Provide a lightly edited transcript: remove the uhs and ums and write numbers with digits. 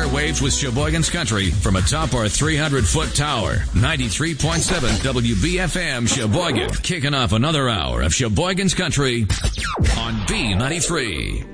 airwaves with Sheboygan's Country from atop our 300-foot tower. 93.7 WBFM Sheboygan. Kicking off another hour of Sheboygan's Country on B93.